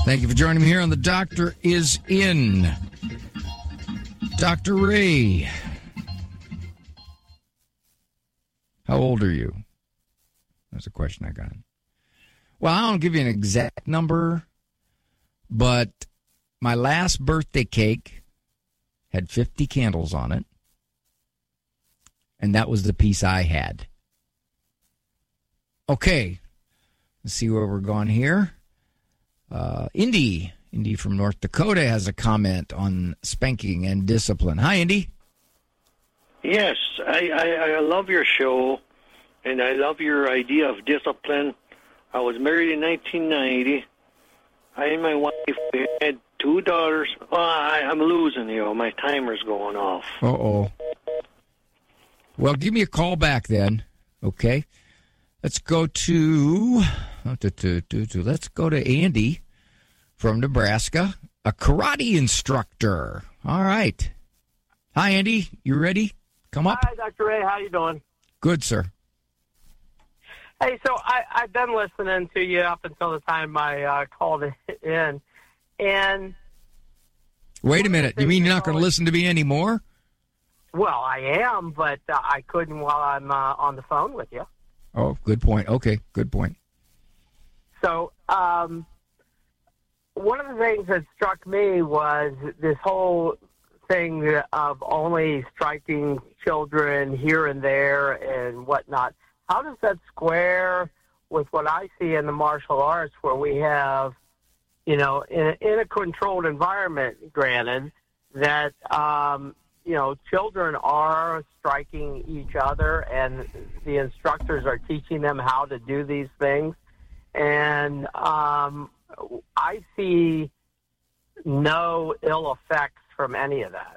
Thank you for joining me here on The Doctor Is In. Dr. Ray, how old are you? That's a question I got. Well, I don't give you an exact number, but my last birthday cake had 50 candles on it, and that was the piece I had. Okay, let's see where we're going here. Indy from North Dakota has a comment on spanking and discipline. Hi, Indy. Yes, I love your show, and I love your idea of discipline. I was married in 1990. I and my wife, we had 2 daughters. Oh, I'm losing you. My timer's going off. Uh-oh. Well, give me a call back then, okay? Let's go to let's go to Andy from Nebraska, a karate instructor. All right. Hi, Andy. You ready? Come up. Hi, Dr. Ray. How you doing? Good, sir. Hey, so I've been listening to you up until the time I called in. And wait a minute. You mean you're not going to listen to me anymore? Well, I am, but I couldn't while I'm on the phone with you. Oh, good point. Okay, good point. So one of the things that struck me was this whole thing of only striking children here and there and whatnot. How does that square with what I see in the martial arts, where we have, in a controlled environment, granted, that, children are striking each other and the instructors are teaching them how to do these things. And I see no ill effects from any of that.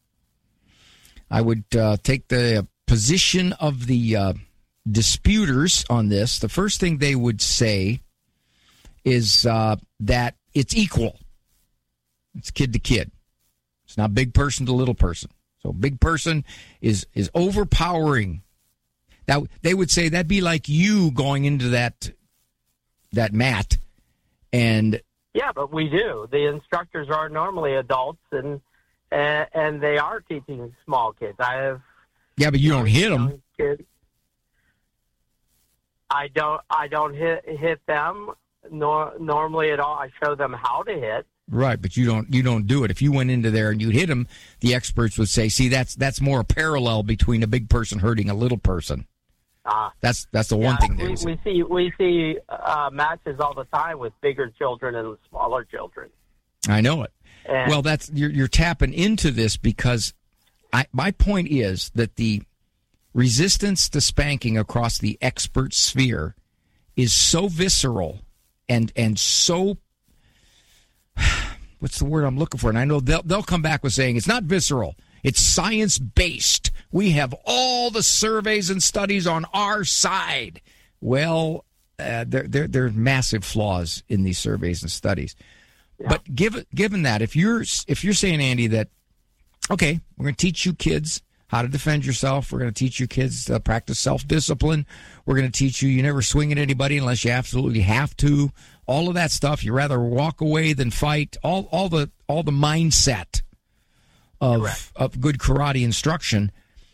I would take the position of the disputers on this. The first thing they would say is that it's equal. It's kid to kid. It's not big person to little person. So big person is overpowering. That they would say that'd be like you going into that mat and yeah, but we do. The instructors are normally adults and they are teaching small kids. Yeah, but you don't hit them. Kids. I don't hit them normally at all. I show them how to hit. Right, but you don't do it. If you went into there and you hit them, the experts would say, "See, that's more a parallel between a big person hurting a little person." That's the one thing they would say. We see matches all the time with bigger children and smaller children. I know it. And well, that's you're tapping into this because my point is that the resistance to spanking across the expert sphere is so visceral and so what's the word I'm looking for? And I know they'll come back with saying it's not visceral. It's science-based. We have all the surveys and studies on our side. Well, there are massive flaws in these surveys and studies. Yeah. But given that, if you're saying, Andy, that, okay, we're going to teach you kids how to defend yourself. We're going to teach you kids to practice self-discipline. We're going to teach you never swing at anybody unless you absolutely have to. All of that stuff. You rather walk away than fight. All the mindset of good karate instruction.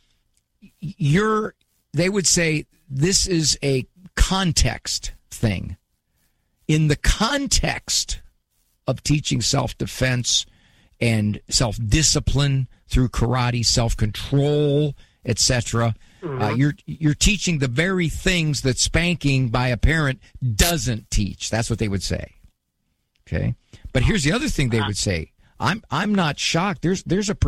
They would say this is a context thing. In the context of teaching self-defense and self-discipline through karate, self-control, etc., you're teaching the very things that spanking by a parent doesn't teach. That's what they would say. Okay, but here's the other thing they would say. I'm not shocked. There's a